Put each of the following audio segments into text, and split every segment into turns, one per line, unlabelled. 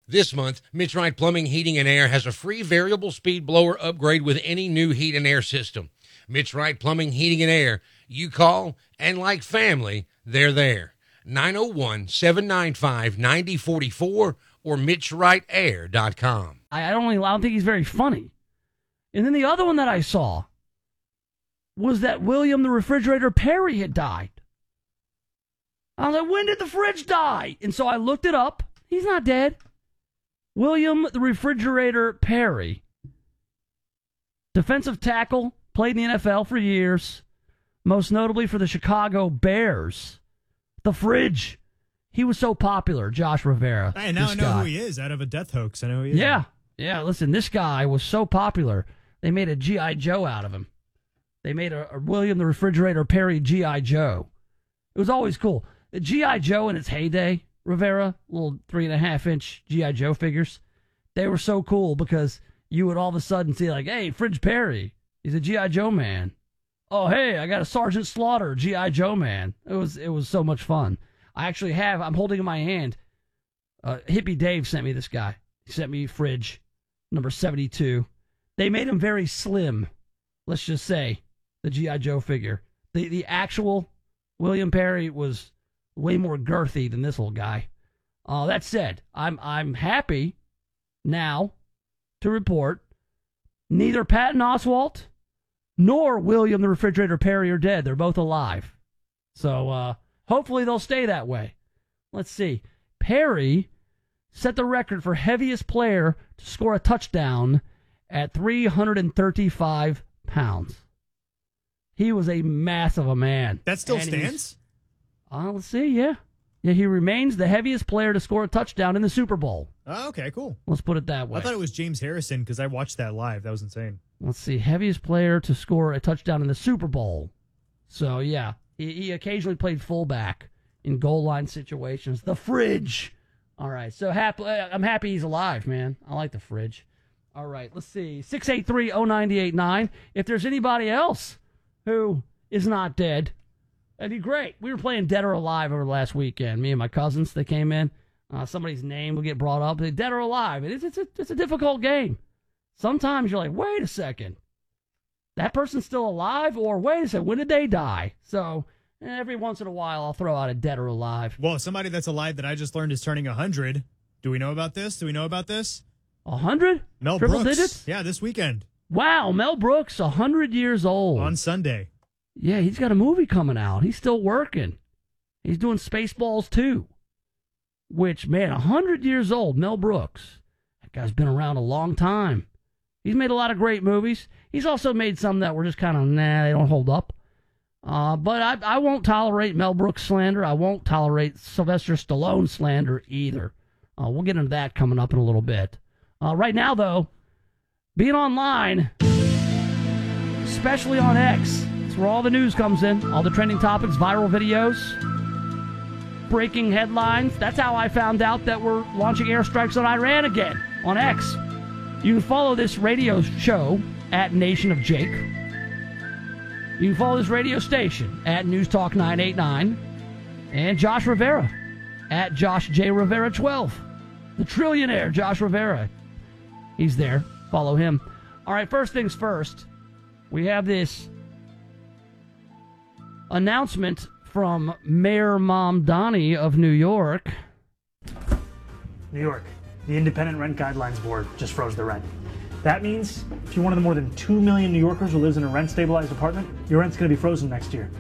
This month, Mitch Wright Plumbing, Heating, and Air has a free variable speed blower upgrade with any new heat and air system. Mitch Wright Plumbing, Heating, and Air. You call, and like family, they're there. 901-795-9044 or MitchWrightAir.com.
I don't think he's very funny. And then the other one that I saw was that William the Refrigerator Perry had died. I was like, when did the fridge die? And so I looked it up. He's not dead. William the Refrigerator Perry, defensive tackle, played in the NFL for years, most notably for the Chicago Bears. The fridge. He was so popular, Josh Rivera.
Hey, now I know who he is out of a death hoax. I know who he is.
Yeah. Yeah, listen, this guy was so popular, they made a G.I. Joe out of him. They made a William the Refrigerator Perry G.I. Joe. It was always cool. The G.I. Joe in its heyday, Rivera, little 3.5-inch G.I. Joe figures, they were so cool because you would all of a sudden see like, hey, Fridge Perry, he's a G.I. Joe man. Oh, hey, I got a Sergeant Slaughter G.I. Joe man. It was so much fun. I'm holding in my hand, Hippie Dave sent me this guy. He sent me Fridge, number 72. They made him very slim, let's just say, the G.I. Joe figure. The actual William Perry was way more girthy than this little guy. That said, I'm happy now to report neither Patton Oswalt nor William the Refrigerator Perry are dead. They're both alive. So hopefully they'll stay that way. Let's see. Perry set the record for heaviest player to score a touchdown at 335 pounds. He was a massive a man.
That still stands?
Let's see, yeah. Yeah, he remains the heaviest player to score a touchdown in the Super Bowl.
Oh, okay, cool.
Let's put it that way.
I thought it was James Harrison because I watched that live. That was insane.
Let's see, heaviest player to score a touchdown in the Super Bowl. So, yeah, he occasionally played fullback in goal line situations. The Fridge. All right, so I'm happy he's alive, man. I like the Fridge. All right, let's see. 683-0989. If there's anybody else who is not dead, that'd be great. We were playing Dead or Alive over the last weekend. Me and my cousins, they came in. Somebody's name will get brought up. Dead or Alive. It's a difficult game. Sometimes you're like, wait a second. That person's still alive? Or wait a second, when did they die? So every once in a while, I'll throw out a Dead or Alive.
Well, somebody that's alive that I just learned is turning 100. Do we know about this?
100?
Mel
Triple
Brooks.
digits?
Yeah, this weekend.
Wow, Mel Brooks, 100 years old.
On Sunday.
Yeah, he's got a movie coming out. He's still working. He's doing Spaceballs 2. Which, man, 100 years old, Mel Brooks. That guy's been around a long time. He's made a lot of great movies. He's also made some that were just kind of, they don't hold up. But I won't tolerate Mel Brooks slander. I won't tolerate Sylvester Stallone slander either. We'll get into that coming up in a little bit. Right now, though, being online, especially on X, it's where all the news comes in. All the trending topics, viral videos, breaking headlines. That's how I found out that we're launching airstrikes on Iran again on X. You can follow this radio show at Nation of Jake. You can follow this radio station at News Talk 989. And Josh Rivera at Josh J. Rivera 12. The trillionaire Josh Rivera. He's there. Follow him. All right, first things first. We have this announcement from Mayor Mamdani of New York.
New York, the Independent Rent Guidelines Board just froze the rent. That means if you're one of the more than 2 million New Yorkers who lives in a rent-stabilized apartment, your rent's going to be frozen next year.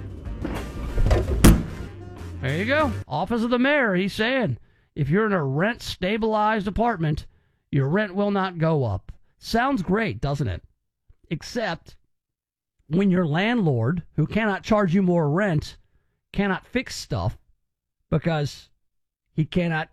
There you go. Office of the Mayor, he's saying, if you're in a rent-stabilized apartment, your rent will not go up. Sounds great, doesn't it? Except when your landlord, who cannot charge you more rent, cannot fix stuff because he cannot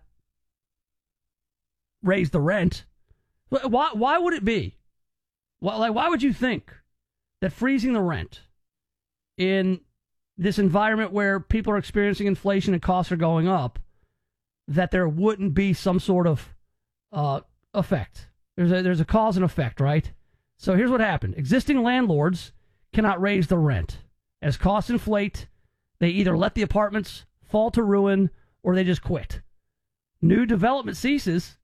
raise the rent. Why would it be? Why would you think that freezing the rent in this environment where people are experiencing inflation and costs are going up, that there wouldn't be some sort of effect? There's a cause and effect, right? So here's what happened. Existing landlords cannot raise the rent. As costs inflate, they either let the apartments fall to ruin or they just quit. New development ceases